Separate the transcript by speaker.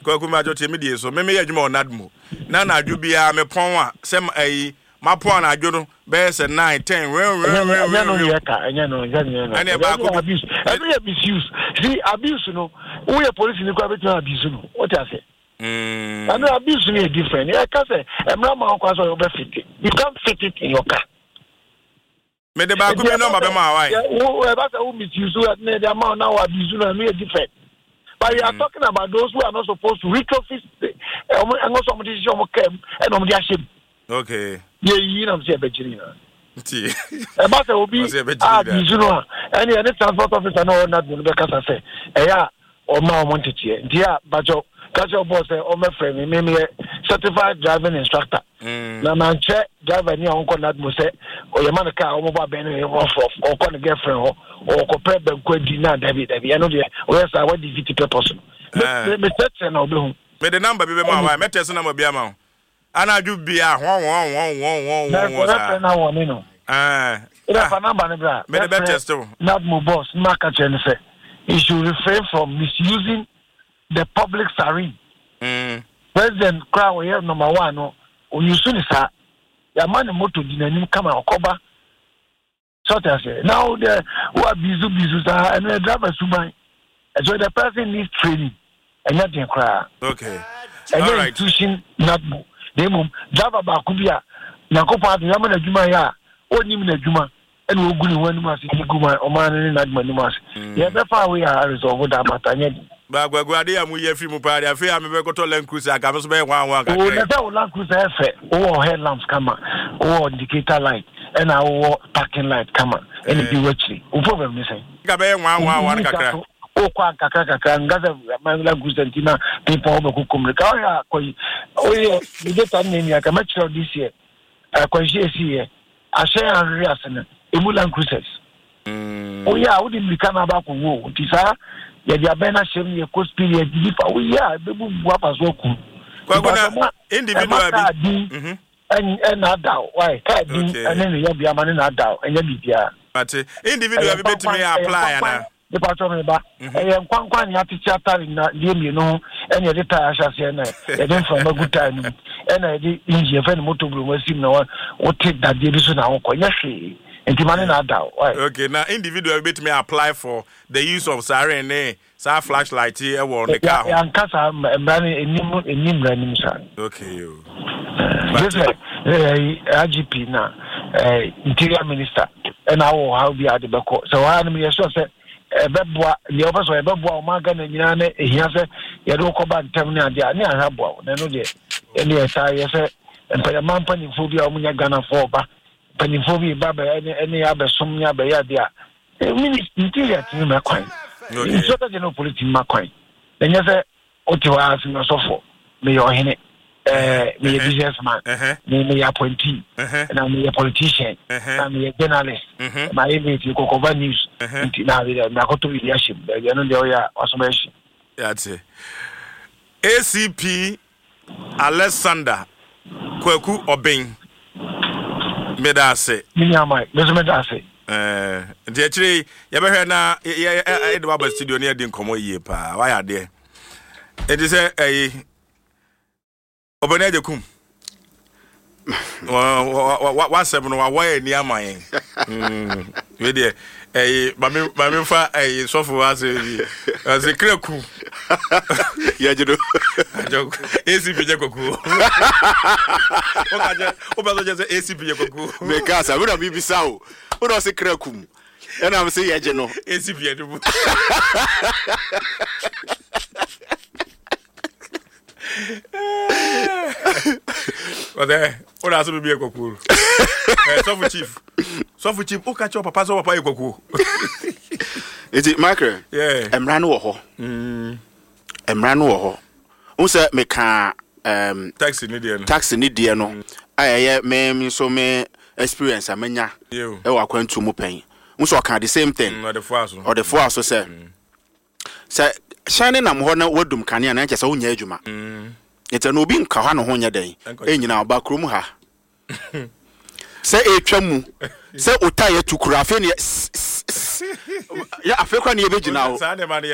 Speaker 1: kwaku ma jote me die so me ye adwuma onadmo na na adwo bia me pon a sem ayi ma pon na adwo no be se 9 10
Speaker 2: abuse every abuse see abuse no we police ni kwa betu abuse no what you say and abuse is different. I can say you can't fit it in your car.
Speaker 1: Me the back no ma be ma why
Speaker 2: who misuse the amount now abuse no different. But you are talking about those who are not supposed to retrofit and also some decision and on their ship.
Speaker 1: Okay.
Speaker 2: Yeah, you know, say Bejirina. About will be abuse no any transport officer no not because I say yeah or ma wanted here. Dear Bajo catch your boss or my friend, me certified driving instructor. Na man check driver ni on connect mo say or your man car or mobile ben or con girlfriend or compare them kwedi na David. I know the where's I what the person. Me text and obey.
Speaker 1: Me the number be ma why me text number be ma. Ana ju bia won.
Speaker 2: Na won no. Ira fa number ne bra.
Speaker 1: Me the be test o.
Speaker 2: Not mo boss, mark at you say. You should refrain from misusing the public siren. President Crown here number 1 no you soon sir your man moto dinanim come and cover sort of say now the who are busy and the driver suban so the person needs training and nothing cry
Speaker 1: okay
Speaker 2: and all right institution not dem driver ba ku bia na ko pa de yamana djuma ya onim na djuma and we go ni wanu ma se guma o man na djuma ni ma se ye be fa we are resolve that matter nyedi
Speaker 1: ba gwagwade ya mu ye fi mu pa dia fe ya me be koto Land Cruiser aka me so be 1 ka
Speaker 2: o na say Land Cruiser fe o headlamps kama o indicator light and our parking light kama and be watching o problem ni say
Speaker 1: ka be 1 kakra
Speaker 2: o kwa kakra ngaza Land Cruiser tina people be kukumrika o ya koyi o ye ni data ni ya kama chiro this year kwa JC ye a share and reason e Land Cruisers o ya o di mikana ba ko wo ti sa ya dia bena shem ye course period di fa we ya be bu apa so ku
Speaker 1: kwa individual bi
Speaker 2: en adao why ka di enen ya bia mane na adao enya bibia
Speaker 1: but individual bi betime apply na
Speaker 2: the pattern me ba kwankwan ya ti atari na die mi no enya de ta ahase na e dey from a good time ena de inji fe no motor bro masim na wo take that dey so na wo konya hwe
Speaker 1: okay, now individual bit may apply for the use of siren, sa flashlight here or the car. Okay,
Speaker 2: RGP now, Interior Minister, and how be at the back. So I am sure say Bebwa, the office of Bebwa, Morgan, and Yane, he has a Yadokoban terminal, the Aniabo, and yes, I say, and by a man penny phobia, Munyagana for. Penifobia baba any other somnia by idea. Interior to my coin. It's not a politics in my coin. Then you say, Ottawa in a sofa, may your henny, may a businessman, may a appointee, and I'm a politician, I'm a journalist, my aim to go over news, now I go to leadership, the end of the year, automation.
Speaker 1: That's it. ACP Alexander Kwaku Obeng. Medase.
Speaker 2: Minyamai, medase.
Speaker 1: The actually, you ever heard na the Baba studio near the Nkomo ye pa. Why are there? It is a Obeneja kum. What 7 why near my with my fa a software as a creku.
Speaker 3: Yeah, you do.
Speaker 1: ACP Jacoku. Okay, just ACP Jacoku.
Speaker 3: Because I would have been so. What was a crekum? And I'm saying, yeah, you know,
Speaker 1: ACP. What there? What else will be a cocoon? Sofu chief, who catch up papa so papa cocoon?
Speaker 3: Is it Michael?
Speaker 1: Yeah,
Speaker 3: I'm ran over. Who said me can
Speaker 1: taxi
Speaker 3: ni dear no. I me so me experience a menya.
Speaker 1: You
Speaker 3: going to Mupen. So I can the same thing.
Speaker 1: Or the
Speaker 3: force so say. Say shining am hona wodum kane na nche say onya adwuma. Ete no obi nka hwa no honya den. Enyina oba krom ha. Say etwa mu. Say otaye tukura afi ne ya afi kwa ne ebegina o.